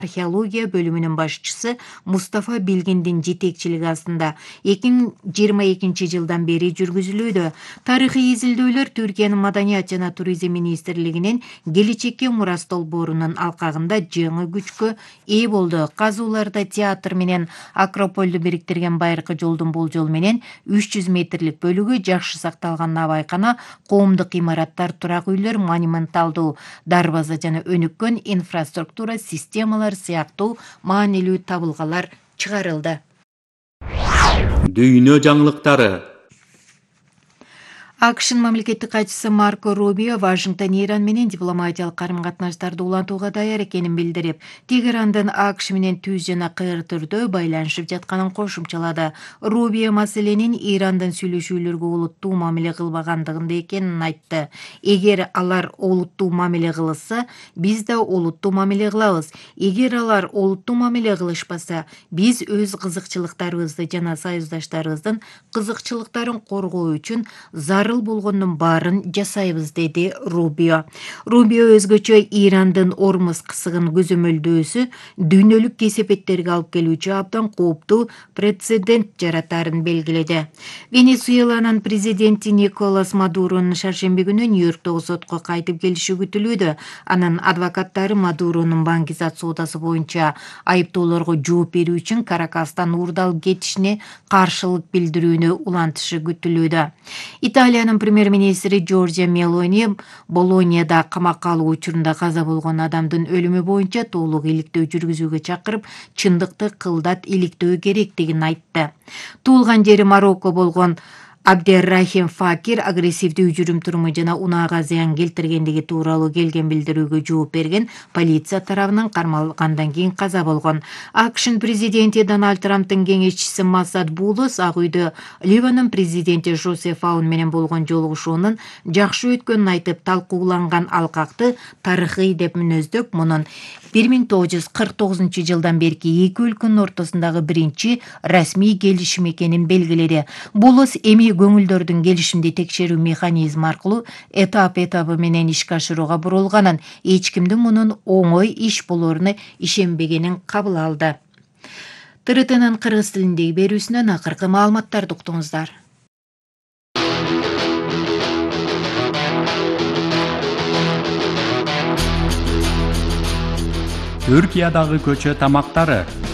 археология бөлүмүнүн башчысы Мустафа Билгиндин жетекчилиги астында 2022 жылдан бери жүргүзүлүүдө. Тарыхый изилдөөлөр Түркиянын Маданият жана туризм министрлигинин келечекке мурас долбоорунун алкагында жаңы күчкө ээ болду. Казууларда театр менен Акропольду бириктирген байыркы жолдун болжолу менен 300 метрлик бөлүгү жакшы сакталган абайкана, коомдук имараттар, турак үйлөр, монументалдуу дарбаза жана өнүккөн инфраструктура системалары сыяктуу маанилүү табылгалар чыгарылды. Дүйнө жаңылыктары. АКШнын мамлекеттик катчысы Марко Рубио Вашингтон Иран менен дипломатиялык карым-катнаштарды улантууга даяр экенин билдирип, Тегерандын АКШ менен түз жана кыйыр түрдө байланышып жатканын кошумчалады. Рубио маселенин Ирандын сүйлөшүүлөргө олуттуу мамиле кылбагандыгында экенин айтты. Эгер алар олуттуу мамиле кылышса, биз да олуттуу мамиле кылабыз. Эгер алар олуттуу мамиле кылышпаса, биз өз кызыкчылыктарыбызды жана союздаштарыбыздын кызыкчылыктарын коргоо үчүн зарыл болгондун баарын жасайбыз, деди Рубио. Рубио өзгөчө Ирандын Ормуз кысыгын көзөмөлдөөсү дүйнөлүк кесепеттерге алып келүүчү абдан кооптуу прецедент жаратарын белгиледи. Венесуэланын президенти Николас Мадуронун шаршемби күнү Нью-Йорктогу сотко кайтып келиши күтүлүүдө. Анын адвокаттары Мадуронун банкизат соодасы боюнча айыптоолорго жооп берүү үчүн Каракастан уурдалып кетишине каршылык билдирүүнү улантышы күтүлүүдө. Италиянын премьер-министри Джорджия Мелони Болонияда камакка алуу учурунда каза болгон адамдын өлүмү боюнча толук иликтөө жүргүзүүгө чакырып, чындыкты кылдат иликтөө керектигин айтты. Туулган жери Марокко болгон Абдеррахим Факир агрессивдүү жүрүм-туруму жана унаага зыян келтиргендиги тууралуу келген билдирүүгө жооп берген полиция тарабынан кармалгандан кийин каза болгон. АКШнын президенти Дональд Трамптын кеңешчиси Масад Булос Ак үйдө Ливанын президенти Жозеф Аун менен болгон жолугушуунун жакшы өткөнүн айтып, талкууланган алкакты тарыхый деп мүнөздөп, мунун 1949 жылдан берки эки өлкөнүн ортосундагы биринчи расмий келишим экенин белгиледи. Булос эми көңүлдөрдүн келишимди текшерүү механизми аркылуу этап менен ишке ашырууга бурулганын, эч кимдин мунун оңой иш болоруна ишенбегенин кабыл алды. ТРТнын кыргыз тилиндеги берүүсүнөн акыркы маалыматтарды уктуңуздар. Түркиядагы көчө тамактары.